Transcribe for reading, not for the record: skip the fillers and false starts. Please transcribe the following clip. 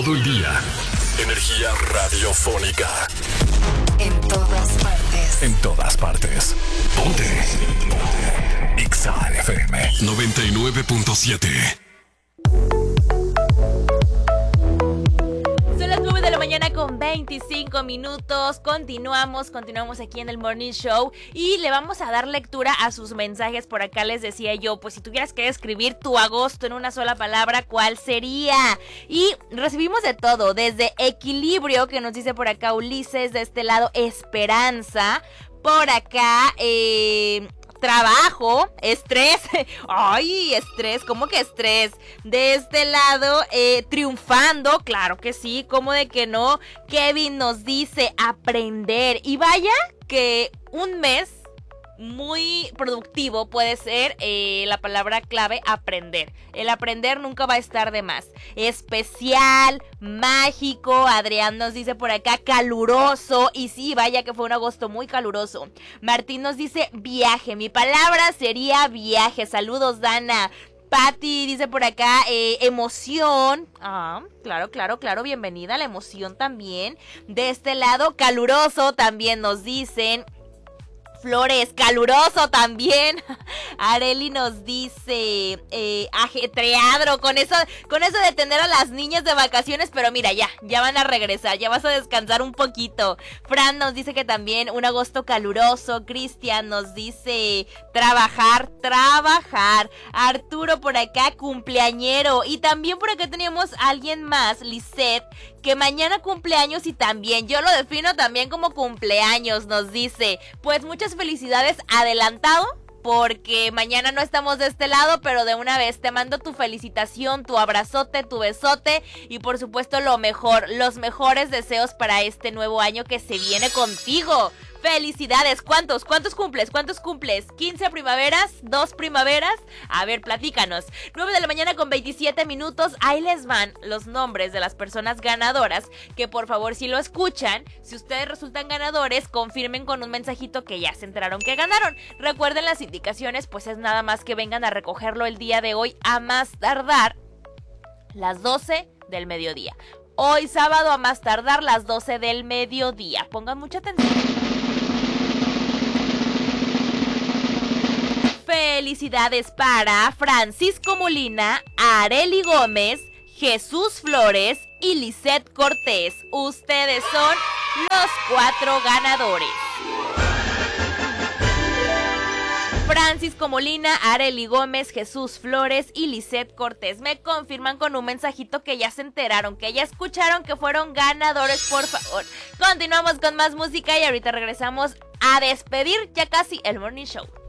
todo el día. Energía radiofónica. En todas partes. En todas partes. Ponte. Exa FM 99.7. Son las 9 de la mañana con 25 minutos. Continuamos aquí en el Morning Show y le vamos a dar lectura a sus mensajes. Por acá les decía yo, pues si tuvieras que describir tu agosto en una sola palabra, ¿cuál sería? Y recibimos de todo, desde equilibrio, que nos dice por acá Ulises, de este lado esperanza, por acá trabajo, estrés, ay, estrés, ¿cómo que estrés? De este lado, triunfando, claro que sí, ¿cómo de que no? Kevin nos dice aprender, y vaya que un mes muy productivo puede ser la palabra clave aprender. El aprender nunca va a estar de más. Especial, mágico, Adrián nos dice por acá caluroso, y sí, vaya que fue un agosto muy caluroso. Martín nos dice viaje, mi palabra sería viaje. Saludos, Dana. Patti dice por acá, emoción. Ah, claro, bienvenida a la emoción también. De este lado, caluroso también nos dicen. Flores, caluroso también. Areli nos dice ajetreado, con eso de tener a las niñas de vacaciones, pero mira, ya van a regresar, ya vas a descansar un poquito. Fran nos dice que también un agosto caluroso. Cristian nos dice trabajar. Arturo por acá, cumpleañero. Y también por acá tenemos a alguien más, Lisette, que mañana cumpleaños, y también yo lo defino también como cumpleaños. Nos dice, pues muchas felicidades adelantado, porque mañana no estamos de este lado, pero de una vez te mando tu felicitación, tu abrazote, tu besote, y por supuesto lo mejor, los mejores deseos para este nuevo año que se viene contigo. ¡Felicidades! ¿Cuántos cumples? ¿15 primaveras? ¿2 primaveras? A ver, platícanos. 9 de la mañana con 27 minutos. Ahí les van los nombres de las personas ganadoras, que por favor, si lo escuchan, si ustedes resultan ganadores, confirmen con un mensajito que ya se enteraron que ganaron. Recuerden las indicaciones, pues es nada más que vengan a recogerlo el día de hoy, a más tardar las 12 del mediodía. Hoy sábado, a más tardar las 12 del mediodía. Pongan mucha atención. Felicidades para Francisco Molina, Areli Gómez, Jesús Flores y Lisette Cortés. Ustedes son los 4 ganadores. Francisco Molina, Areli Gómez, Jesús Flores y Lisette Cortés. Me confirman con un mensajito que ya se enteraron, que ya escucharon que fueron ganadores, por favor. Continuamos con más música y ahorita regresamos a despedir ya casi el Morning Show.